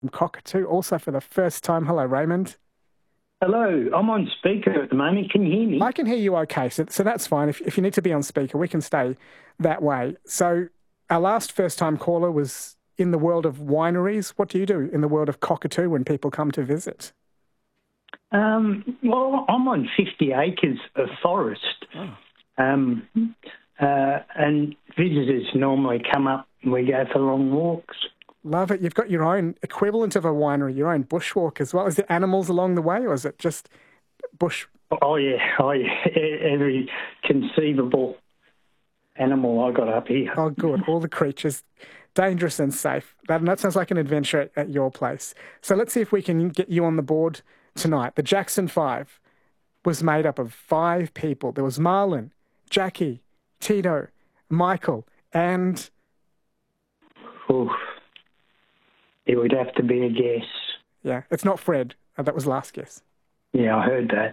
Cockatoo, also for the first time. Hello, Raymond. Hello, I'm on speaker at the moment. Can you hear me? I can hear you okay, so that's fine. If you need to be on speaker, we can stay that way. So our last first-time caller was in the world of wineries. What do you do in the world of Cockatoo when people come to visit? Well, I'm on 50 acres of forest. Oh. And visitors normally come up and we go for long walks. Love it. You've got your own equivalent of a winery, your own bushwalk as well. Is there animals along the way, or is it just bush? Oh, yeah. Every conceivable animal I got up here. Oh, good. All the creatures, dangerous and safe. That sounds like an adventure at your place. So let's see if we can get you on the board tonight. The Jackson 5 was made up of 5 people. There was Marlon, Jackie, Tito, Michael, and... Oof. It would have to be a guess. Yeah, it's not Fred. That was last guess. Yeah, I heard that.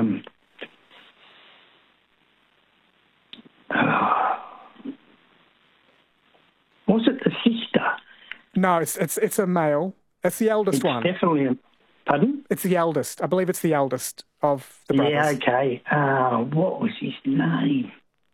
Was it the sister? No, it's a male. It's the eldest one. Definitely a... Pardon? It's the eldest. I believe it's the eldest of the brothers. Yeah, okay. What was his name?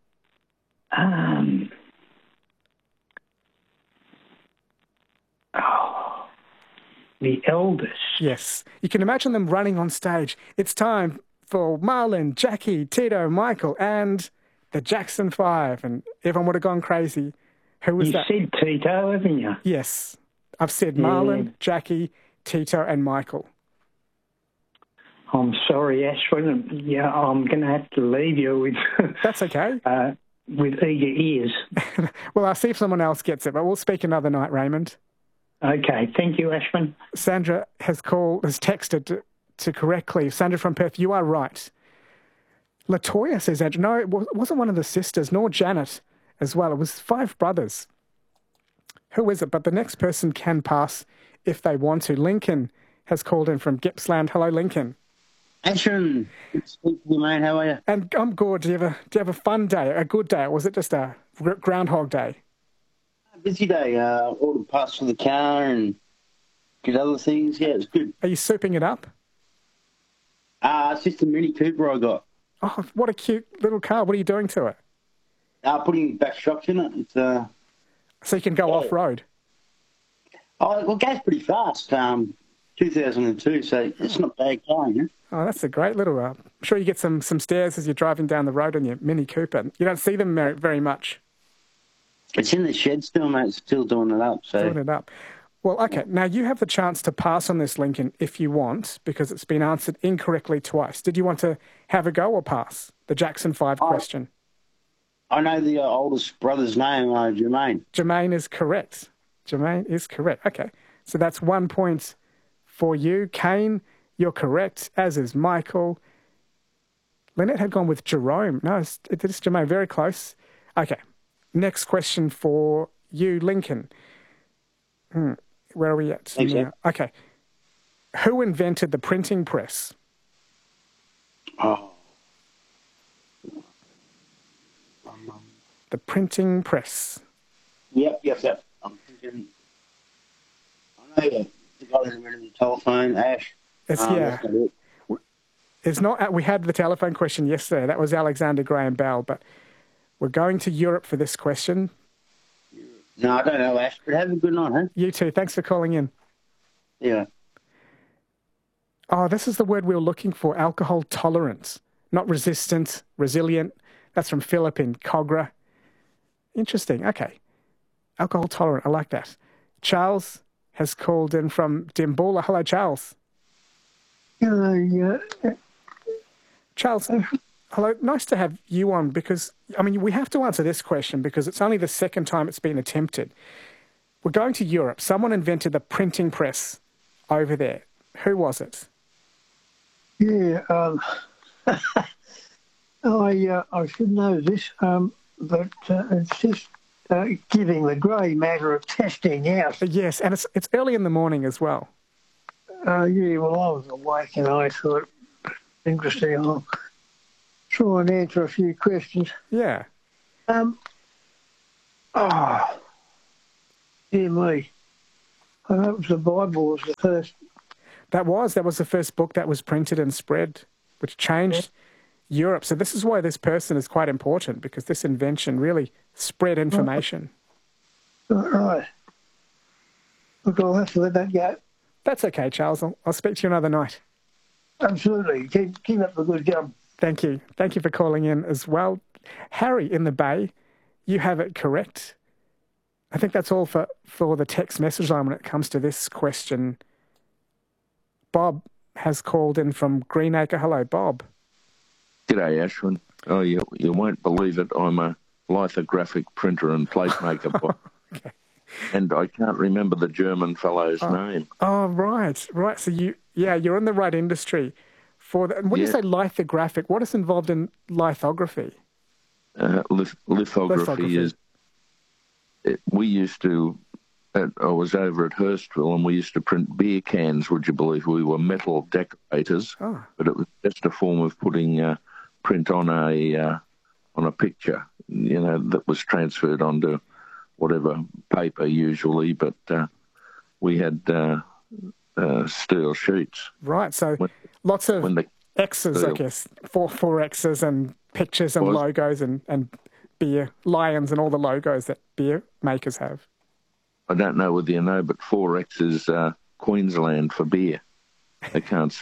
The eldest. Yes. You can imagine them running on stage. It's time for Marlon, Jackie, Tito, Michael, and the Jackson 5. And everyone would have gone crazy. Who was that? You said Tito, haven't you? Yes. I've said Marlon, Jackie, Tito, and Michael. I'm sorry, Ashwin. Yeah, I'm going to have to leave you with... That's okay. With eager ears. Well, I'll see if someone else gets it, but we'll speak another night, Raymond. Okay, thank you, Ashwin. Sandra has texted to correctly. Sandra from Perth, you are right. Latoya says, Andrew, no, it wasn't one of the sisters, nor Janet as well. It was 5 brothers. Who is it? But the next person can pass if they want to. Lincoln has called in from Gippsland. Hello, Lincoln. Ashwin, good to speak to you, mate. How are you? And I'm good. Do you have a fun day, a good day, or was it just a Groundhog Day? Busy day. Ordered parts for the car and did other things. Yeah, it was good. Are you souping it up? It's just a Mini Cooper I got. Oh, what a cute little car. What are you doing to it? Putting back shocks in it. It's, so you can go off-road? It goes pretty fast. 2002, so it's not bad going, yeah? Oh, that's a great little... I'm sure you get some stairs as you're driving down the road on your Mini Cooper. You don't see them very much. It's in the shed still, mate. It's still doing it up. Doing it up. Well, okay. Now, you have the chance to pass on this, Lincoln, if you want, because it's been answered incorrectly twice. Did you want to have a go or pass? The Jackson 5 question. I know the oldest brother's name, Jermaine. Jermaine is correct. Jermaine is correct. Okay. So that's 1 point for you. Kane, you're correct, as is Michael. Lynette had gone with Jerome. No, it's Jermaine. Very close. Okay. Next question for you, Lincoln. Where are we at? Thanks, now? Okay. Who invented the printing press? The printing press. Yep. I'm thinking... I know the guy that invented the telephone, Ash. It's not... We had the telephone question yesterday. That was Alexander Graham Bell, but we're going to Europe for this question. No, I don't know, Ash, but have a good night, huh? You too. Thanks for calling in. Yeah. Oh, this is the word we were looking for, alcohol tolerant. Not resistant, resilient. That's from Philip in Cogra. Interesting. Okay. Alcohol tolerant. I like that. Charles has called in from Dimboola. Hello, Charles. Yeah. Charles, hello. Nice to have you on because, we have to answer this question because it's only the second time it's been attempted. We're going to Europe. Someone invented the printing press over there. Who was it? Yeah, I should know this, but it's just giving the grey matter of testing out. Yes, and it's early in the morning as well. I was awake and I thought, interesting, I'll try and answer a few questions. Yeah. Dear me. And that was the Bible was the first. That was the first book that was printed and spread, which changed Europe. So this is why this person is quite important, because this invention really spread information. Right. Look, I'll have to let that go. That's okay, Charles. I'll speak to you another night. Absolutely. Keep up the good job. Thank you. Thank you for calling in as well. Harry in the Bay, you have it correct. I think that's all for the text message line when it comes to this question. Bob has called in from Greenacre. Hello, Bob. G'day, Ashwin. Oh, you won't believe it. I'm a lithographic printer and plate maker, Bob. Okay. And I can't remember the German fellow's name. Oh, right. So you're in the right industry. When you say lithographic, what is involved in lithography? Lithography is... we used to... I was over at Hurstville and we used to print beer cans, would you believe? We were metal decorators, but it was just a form of putting print on a picture, that was transferred onto whatever paper usually, but we had steel sheets. Right, so lots of X's, I guess, four X's and pictures and logos and beer lions and all the logos that beer makers have. I don't know whether you know, but 4X is Queensland for beer. They can't...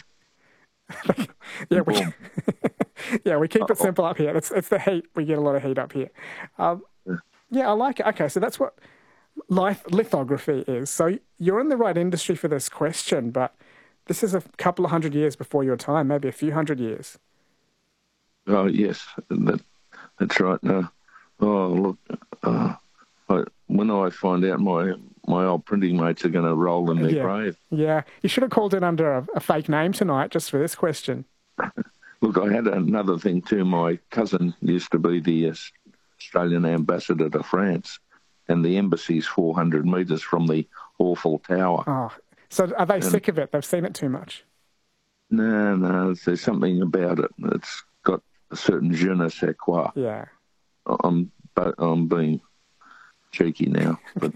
we keep it simple up here. It's the heat. We get a lot of heat up here. I like it. Okay, so that's what lithography is. So you're in the right industry for this question, but this is a couple of hundred years before your time, maybe a few hundred years. Oh, yes, that's right. Look, when I find out my old printing mates are going to roll in their grave. Yeah, you should have called in under a fake name tonight just for this question. Look, I had another thing too. My cousin used to be the Australian ambassador to France, and the embassy's 400 metres from the Eiffel Tower. Oh, so are they sick of it? They've seen it too much? No, there's something about it. It's got a certain je ne sais quoi. Yeah. I'm being cheeky now, but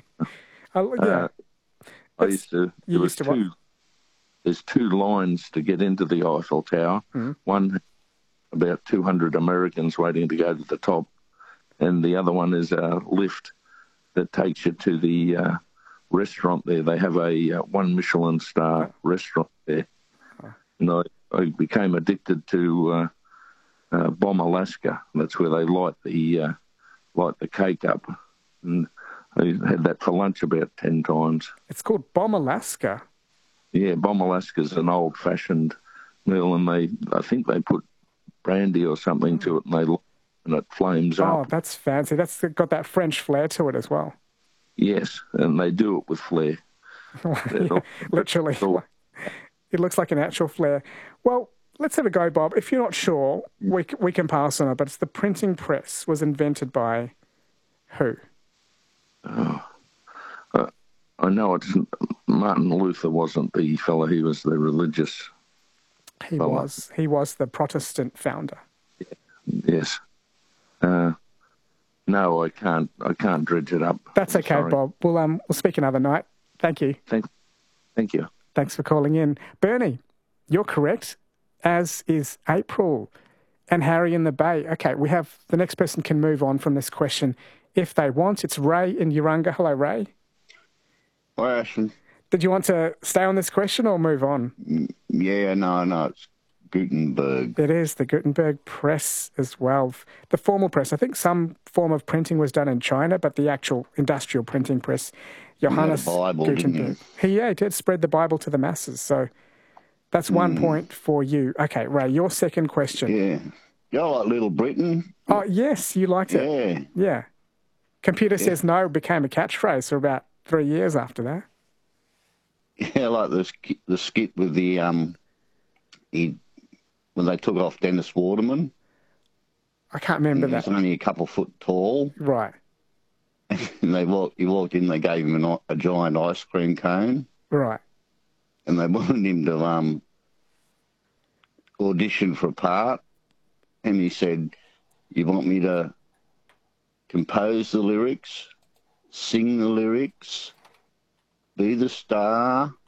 I used to. There's two lines to get into the Eiffel Tower. Mm-hmm. One, about 200 Americans waiting to go to the top, and the other one is a lift that takes you to the restaurant there. They have a one Michelin star restaurant there, and I became addicted to Bomb Alaska. That's where they light the cake up, and I had that for lunch about 10 times. It's called Bomb Alaska. Yeah, Bomb Alaska's an old-fashioned meal, and I think they put brandy or something to it, and it flames up. Oh, that's fancy. That's got that French flair to it as well. Yes, and they do it with flair. Literally. It looks like an actual flair. Well, let's have a go, Bob. If you're not sure, we can pass on it, but it's the printing press was invented by who? I know it's Martin Luther wasn't the fellow. He was the religious fellow. He was the Protestant founder. Yes. No, I can't dredge it up. That's okay, sorry. Bob. We'll speak another night. Thank you. Thank you. Thanks for calling in. Bernie, you're correct, as is April and Harry in the Bay. Okay, the next person can move on from this question if they want. It's Ray in Urunga. Hello, Ray. Hi, Ashton. Did you want to stay on this question or move on? Yeah, no, it's Gutenberg. It is the Gutenberg press as well. The formal press, I think some form of printing was done in China, but the actual industrial printing press, Johannes Gutenberg. He did spread the Bible to the masses. So that's 1 point for you. Okay, Ray, your second question. Yeah. You like Little Britain? Oh, yes, you liked it. Yeah. Computer Says No became a catchphrase for about 3 years after that. Yeah, like the skit with the when they took off Dennis Waterman. I can't remember that. He was only a couple foot tall. Right. And he walked in, they gave him a giant ice cream cone. Right. And they wanted him to audition for a part. And he said, "You want me to compose the lyrics, sing the lyrics, Be the star